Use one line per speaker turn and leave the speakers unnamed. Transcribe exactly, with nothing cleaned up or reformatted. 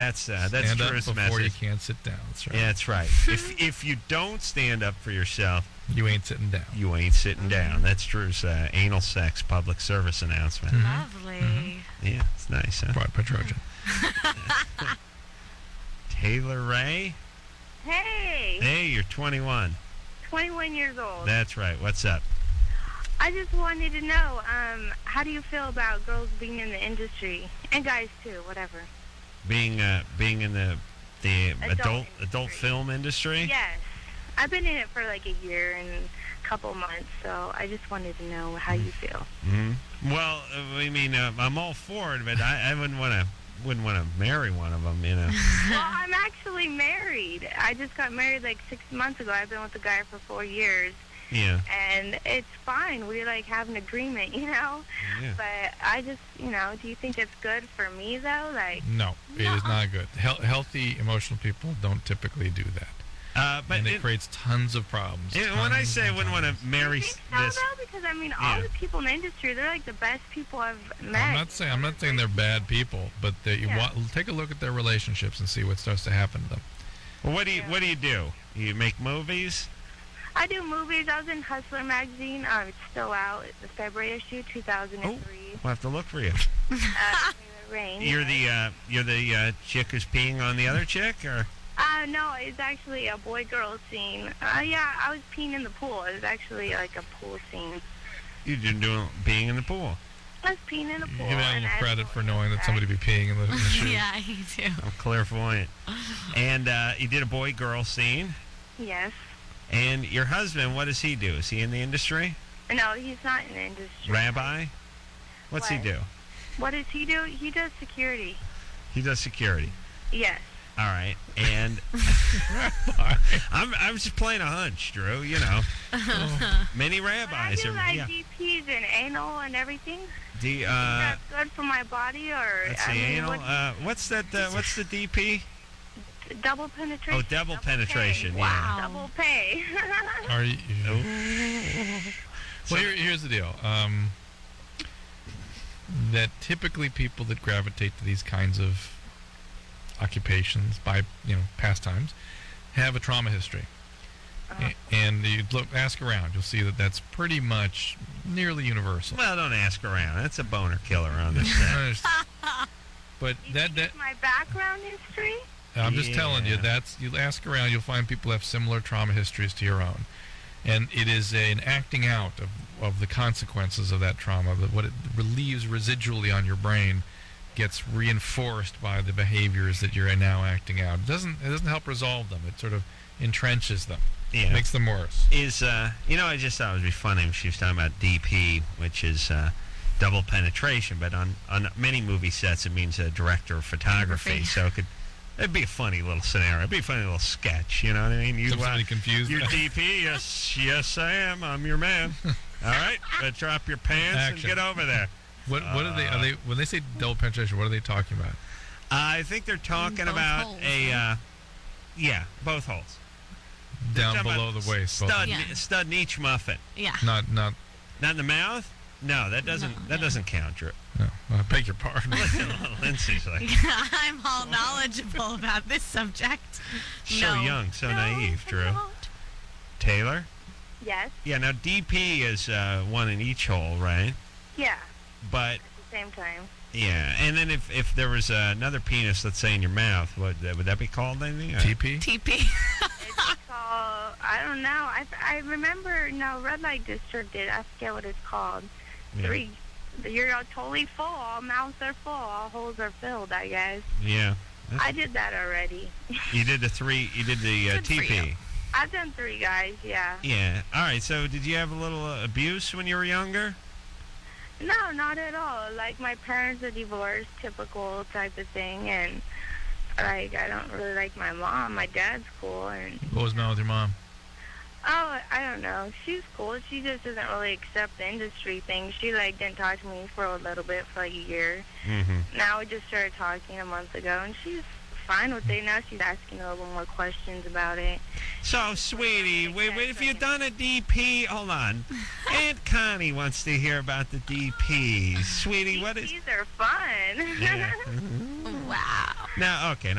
That's uh, that's
stand up
Drew's
before
message.
you can't sit down. That's right.
Yeah, that's right. if if you don't stand up for yourself,
You ain't sitting down.
you ain't sitting down. That's Drew's uh, anal sex public service announcement.
Lovely.
Yeah, it's nice, huh?
Brought by Trojan.
Taylor Ray.
Hey,
Hey, you're twenty-one.
twenty-one years old.
That's right. What's up?
I just wanted to know, um, how do you feel about girls being in the industry and guys too, whatever?
Being uh, being in the the
Adult
adult
industry.
adult film industry.
Yes, I've been in it for like a year and a couple months, so I just wanted to know how you feel.
hmm Well, uh, I mean, uh, I'm all for it, but I, I wouldn't want to wouldn't want to marry one of them, you know.
Well, I'm actually married. I just got married like six months ago. I've been with the guy for four years.
Yeah.
And it's fine. We like have an agreement, you know.
Yeah.
But I just, you know, do you think it's good for me though? Like,
No, it is
No.
not good. Hel- healthy, emotional people don't typically do that.
Uh, but
and it,
it,
creates tons of problems.
it- when I
Tons
say I
and
wouldn't want
tons.
to marry
you think so
this,
though? Because I mean, all
Yeah.
the people in the industry, they're like the best people I've met.
I'm not saying I'm not saying they're bad people, but they, you
Yeah.
want, take a look at their relationships and see what starts to happen to them.
well, what do you
Yeah.
what do you do? You make movies?
I do movies. I was in Hustler magazine. Um, it's still out. It's the February issue, two thousand three.
We'll have to look for you.
Uh, Taylor Rain.
You're the uh, you're the uh, chick who's peeing on the other chick, or
Uh, no, it's actually a boy-girl scene. Uh, yeah, I was peeing in the pool. It was actually like a pool scene.
you just doing being in the pool?
I was peeing in the
You
pool.
give that a
and
little
I
credit
was
for knowing that
outside.
somebody be peeing in the, in the shoe.
Yeah, you do.
I'm clairvoyant. And uh, you did a boy-girl scene.
Yes.
And your husband, what does he do? Is he in the industry?
No, he's not in the industry.
Rabbi? What's he
What?
do?
What does he do? He does security.
He does security.
Yes.
All right. And I'm I'm just playing a hunch, Drew. You know, many
But I
rabbis
do
are.
like
Yeah.
D Ps and anal and everything.
D,
Is
uh,
that good for my body or
let's
I
see,
mean,
anal.
what-
Uh, what's that? Uh, what's the D P?
double penetration?
Oh, double penetration.
Pay.
Yeah.
Double pay.
Are you,
So-
well, here, here's the deal. Um, that typically people that gravitate to these kinds of occupations by you know pastimes have a trauma history,
Uh-huh.
A- and you look ask around, you'll see that that's pretty much nearly universal.
Well, don't ask around. That's a boner killer on this set.
but
You
that
think
that
it's my background history?
I'm just telling you,
Yeah.
that's you ask around, you'll find people have similar trauma histories to your own, and it is a, an acting out of, of the consequences of that trauma. That what it relieves residually on your brain gets reinforced by the behaviors that you're now acting out. It doesn't it doesn't help resolve them. It sort of entrenches them,
Yeah.
makes them worse.
Is uh, you know, I just thought it would be funny if she was talking about D P, which is uh, double penetration, but on on many movie sets it means a director of photography.
Photography.
So it could. It'd be a funny little scenario. It'd be a funny little sketch. You know what I mean? You,
Is somebody
uh,
confused?
you're D P. Yes, yes, I am. I'm your man. All right, uh, drop your pants
Action.
and get over there.
What what are they? Are they when they say double penetration? What are they talking about?
I think they're talking
both
about
holes,
a,
right?
uh, yeah, both holes.
Down
Talking
below
about
the waist. both.
Stud,
Yeah.
stud in each muffin.
Yeah.
Not not.
Not in the mouth. No, that doesn't.
No,
that
no.
doesn't count, Drew.
No, I beg your pardon.
Lindsay's like
I'm all knowledgeable about this subject.
so
No.
young, so
No,
naive,
I
Drew.
don't.
Taylor.
Yes.
Yeah. Now D P is uh, one in each hole, right?
Yeah.
But
At the same time.
yeah, and then if if there was uh, another penis, let's say in your mouth, what would that be called? Anything? Uh,
T P.
T P.
It's called, I don't know. I, I remember, no, Red Light District did. I forget what it's called.
yeah.
Three. You're totally full. All mouths are full. All holes are filled, I guess.
Yeah.
I did that already.
You did the three. You did the uh,
Good for
T P.
you.
I've done three guys, yeah.
Yeah. All right. So, did you have a little uh, abuse when you were younger?
No, not at all. Like, my parents are divorced, typical type of thing, and, like, I don't really like my mom. My dad's cool, and,
What was wrong with your mom?
oh, I don't know. She's cool. She just doesn't really accept the industry thing. She, like, didn't talk to me for a little bit, for, like, a year.
Mm-hmm.
Now we just started talking a month ago, and she's fine with it. Now she's asking a little more questions about it.
So, sweetie, wait, wait, if you've done a D P, hold on. Aunt Connie wants to hear about the D Ps. Sweetie, what is...
These are fun.
Yeah.
Wow.
Now, okay,